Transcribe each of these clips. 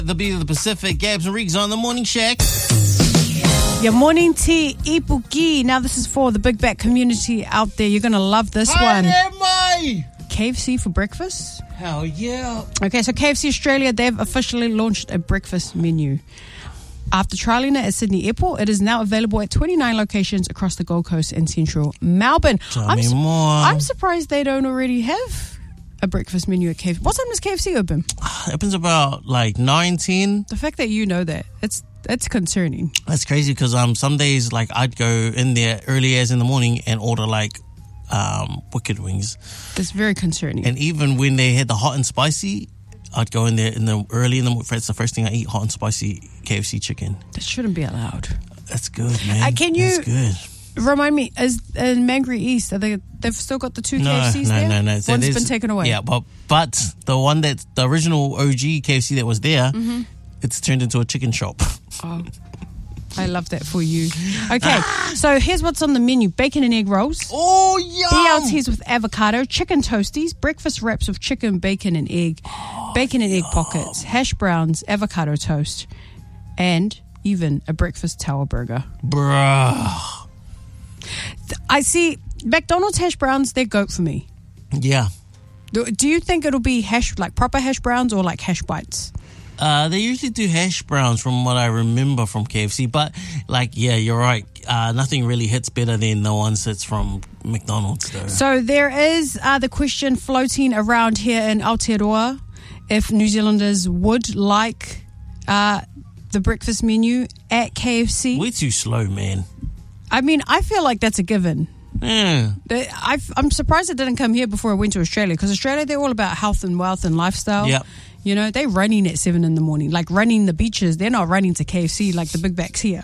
The beat of the Pacific, Gabs and Riggs on the Morning Shack. Your morning tea, ipuki. Now this is for the Big Back community out there. You're going to love this one. KFC for breakfast? Hell yeah. Okay, so KFC Australia, they've officially launched a breakfast menu. After trialling it at Sydney Airport, it is now available at 29 locations across the Gold Coast and Central Melbourne. I'm surprised they don't already have a breakfast menu at KFC. What time does KFC open? It opens about like 9-10. The fact that you know that, it's concerning. That's crazy because some days like I'd go in there early as in the morning and order like wicked wings. That's very concerning. And even when they had the hot and spicy, I'd go in there early in the morning. That's the first thing I eat, hot and spicy KFC chicken. That shouldn't be allowed. That's good, man. That's good. Remind me, is in Mangere East, they've still got the two KFCs there? No. So one's been taken away. Yeah, but the one the original OG KFC that was there, it's turned into a chicken shop. Oh, I love that for you. Okay, so here's what's on the menu. Bacon and egg rolls. Oh, yum! BLTs with avocado, chicken toasties, breakfast wraps with chicken, bacon and egg, bacon and egg pockets, hash browns, avocado toast, and even a breakfast tower burger. Bruh. I see McDonald's hash browns, they're goat for me. Yeah. Do you think it'll be proper hash browns or like hash bites? They usually do hash browns from what I remember from KFC, but you're right. Nothing really hits better than the ones that's from McDonald's though. So there is the question floating around here in Aotearoa if New Zealanders would like the breakfast menu at KFC. We're too slow, man. I mean, I feel like that's a given. Yeah. I'm surprised it didn't come here before I went to Australia, because Australia, they're all about health and wealth and lifestyle. Yep. You know, they're running at 7 a.m, like running the beaches. They're not running to KFC like the big backs here.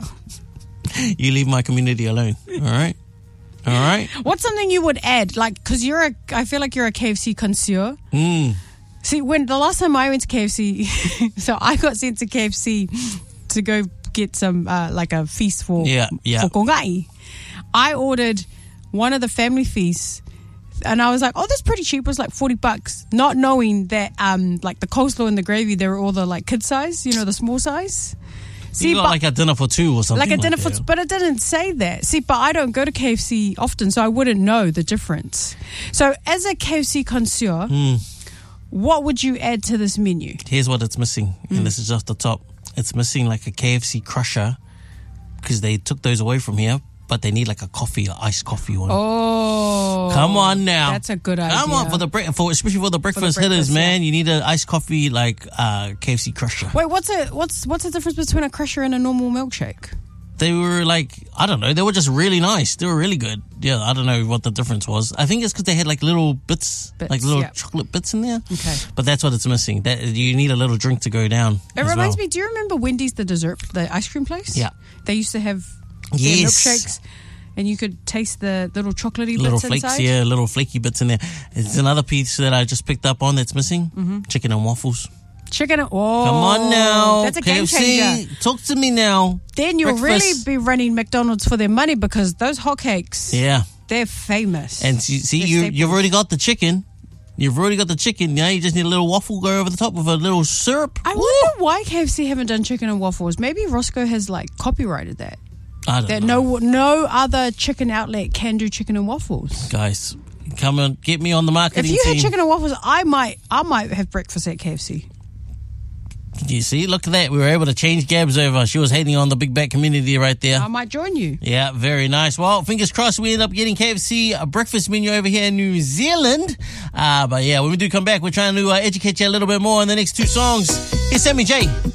You leave my community alone. All right. All right. What's something you would add? Like, because I feel like you're a KFC connoisseur. See, when the last time I went to KFC, so I got sent to KFC to go get some like a feast for kongai. I ordered one of the family feasts, and I was like, oh, that's pretty cheap. It was like $40, not knowing that like the coleslaw and the gravy, they were all the like kid size, you know, the small size. See, you got like a dinner for two or something. Like a dinner for two, but it didn't say that. See, but I don't go to KFC often, so I wouldn't know the difference. So as a KFC connoisseur, what would you add to this menu? Here's what it's missing, and this is just the top. It's missing like a KFC crusher, because they took those away from here, but they need like a coffee, iced coffee one. Oh, come on now, that's a good idea. Come on especially for the breakfast hitters, man. You need an iced coffee like KFC crusher. Wait, what's the difference between a crusher and a normal milkshake? They were like, I don't know, they were just really nice. They were really good. Yeah, I don't know what the difference was. I think it's because they had like little bits like little chocolate bits in there. Okay. But that's what it's missing. That you need a little drink to go down. It reminds me, do you remember Wendy's, the dessert, the ice cream place? Yeah. They used to have their milkshakes, and you could taste the little chocolatey little bits flakes, inside. Yeah, little flaky bits in there. It's another piece that I just picked up on that's missing. Chicken and waffles. Chicken. Oh, come on now. That's a game changer. Talk to me now. Then you'll really be running McDonald's for their money, because those hotcakes, they're famous. And you've already got the chicken. You've already got the chicken. Now you just need a little waffle go over the top with a little syrup. I wonder why KFC haven't done chicken and waffles. Maybe Roscoe has like copyrighted that. I don't know. No other chicken outlet can do chicken and waffles. Guys, come and get me on the marketing team. If you had chicken and waffles, I might have breakfast at KFC. You see, look at that. We were able to change Gabs over. She was hating on the Big Back community right there. I might join you. Yeah, very nice. Well, fingers crossed we end up getting KFC a breakfast menu over here in New Zealand. But yeah, when we do come back, we're trying to educate you a little bit more on the next two songs. Here's Sammy J.